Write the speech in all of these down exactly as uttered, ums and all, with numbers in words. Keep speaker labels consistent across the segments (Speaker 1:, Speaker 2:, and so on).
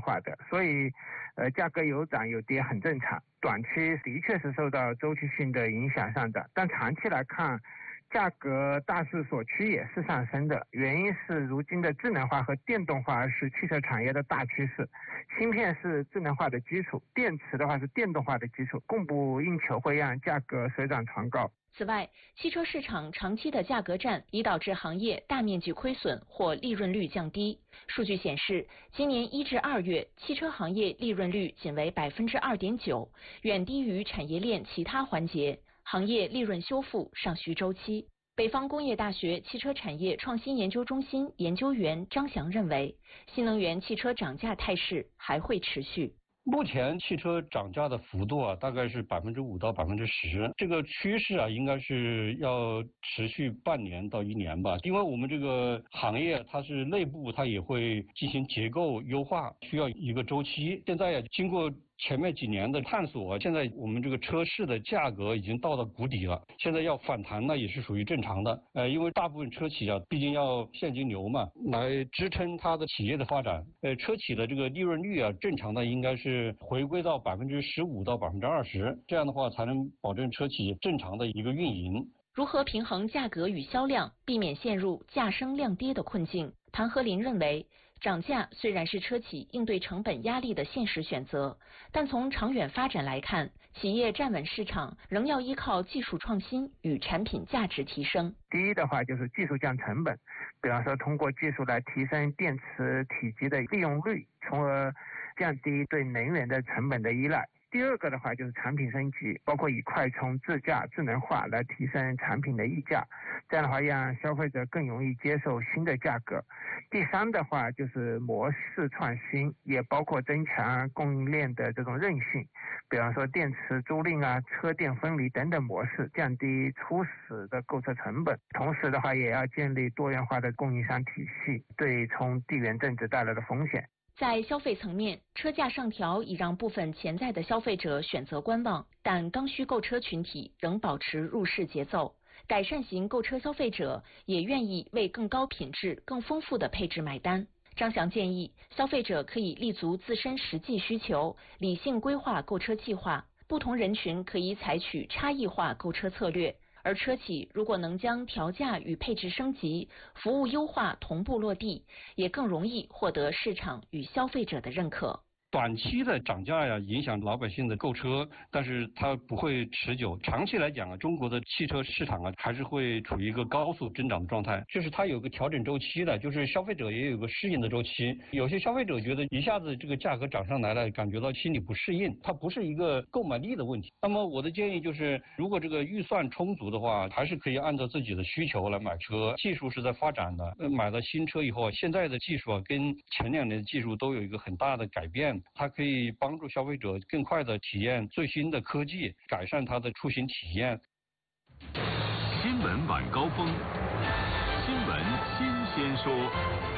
Speaker 1: 化的，所以呃价格有涨有跌很正常。短期的确是受到周期性的影响上涨，但长期来看价格大势所趋也是上升的，原因是如今的智能化和电动化是汽车产业的大趋势，芯片是智能化的基础，电池的话是电动化的基础，供不应求会让价格水涨船高。
Speaker 2: 此外，汽车市场长期的价格战已导致行业大面积亏损或利润率降低。数据显示，今年一至二月，汽车行业利润率仅为百分之二点九，远低于产业链其他环节，行业利润修复尚需周期。北方工业大学汽车产业创新研究中心研究员张翔认为，新能源汽车涨价态势还会持续。
Speaker 3: 目前汽车涨价的幅度啊，大概是百分之五到百分之十，这个趋势啊，应该是要持续半年到一年吧。因为我们这个行业它是内部它也会进行结构优化，需要一个周期。现在呀，经过前面几年的探索，现在我们这个车市的价格已经到了谷底了，现在要反弹呢也是属于正常的。呃，因为大部分车企啊，毕竟要现金流嘛，来支撑它的企业的发展。呃，车企的这个利润率啊，正常的应该是回归到百分之十五到百分之二十，这样的话才能保证车企正常的一个运营。
Speaker 2: 如何平衡价格与销量，避免陷入价升量跌的困境？谭和林认为，涨价虽然是车企应对成本压力的现实选择，但从长远发展来看，企业站稳市场仍要依靠技术创新与产品价值提升。
Speaker 1: 第一的话就是技术降成本，比方说通过技术来提升电池体积的利用率，从而降低对能源的成本的依赖。第二个的话就是产品升级，包括以快充、自驾、智能化来提升产品的溢价，这样的话让消费者更容易接受新的价格。第三的话就是模式创新，也包括增强供应链的这种韧性，比方说电池租赁啊、车电分离等等模式，降低初始的购车成本。同时的话也要建立多元化的供应商体系，对冲地缘政治带来的风险。
Speaker 2: 在消费层面，车价上调已让部分潜在的消费者选择观望，但刚需购车群体仍保持入市节奏。改善型购车消费者也愿意为更高品质、更丰富的配置买单。张翔建议，消费者可以立足自身实际需求，理性规划购车计划。不同人群可以采取差异化购车策略。而车企如果能将调价与配置升级、服务优化同步落地，也更容易获得市场与消费者的认可。
Speaker 3: 短期的涨价呀，影响老百姓的购车，但是它不会持久。长期来讲啊，中国的汽车市场啊，还是会处于一个高速增长的状态。就是它有个调整周期的，就是消费者也有个适应的周期。有些消费者觉得一下子这个价格涨上来了，感觉到心里不适应，它不是一个购买力的问题。那么我的建议就是，如果这个预算充足的话，还是可以按照自己的需求来买车。技术是在发展的，买了新车以后，现在的技术啊，跟前两年的技术都有一个很大的改变。它可以帮助消费者更快地体验最新的科技，改善它的出行体验。
Speaker 4: 新闻晚高峰，新闻新鲜说。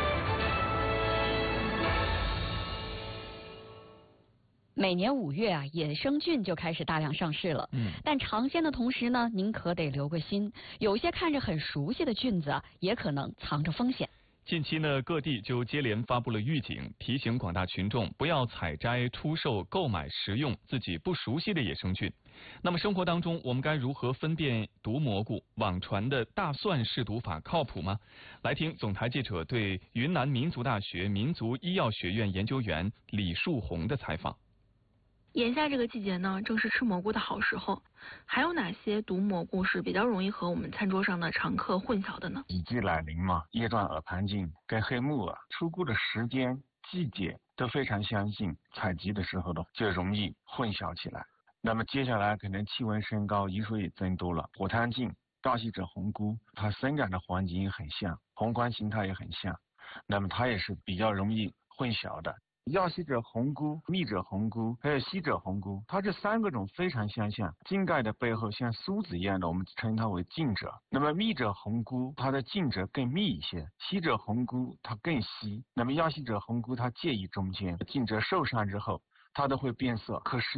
Speaker 5: 每年五月啊，野生菌就开始大量上市了。嗯，但尝鲜的同时呢，您可得留个心，有些看着很熟悉的菌子啊，也可能藏着风险。
Speaker 6: 近期呢，各地就接连发布了预警，提醒广大群众不要采摘、出售、购买、食用自己不熟悉的野生菌。那么生活当中，我们该如何分辨毒蘑菇？网传的大蒜试毒法靠谱吗？来听总台记者对云南民族大学民族医药学院研究员李树红的采访。
Speaker 7: 眼下这个季节呢，正是吃蘑菇的好时候。还有哪些毒蘑菇是比较容易和我们餐桌上的常客混淆的呢？
Speaker 8: 雨季来临嘛，叶状耳盘菌跟黑木耳出菇的时间、季节都非常相近，采集的时候呢就容易混淆起来。那么接下来可能气温升高，雨水也增多了，火滩菌、大细褶红菇，它生长的环境也很像，宏观形态也很像，那么它也是比较容易混淆的。亚细褶红菇、密褶红菇还有细褶红菇，它这三个种非常相像，茎盖的背后像梳子一样的，我们称它为茎褶。那么密褶红菇它的茎褶更密一些，细褶红菇它更稀，那么亚细褶红菇它介于中间，茎褶受伤之后它都会变色，可是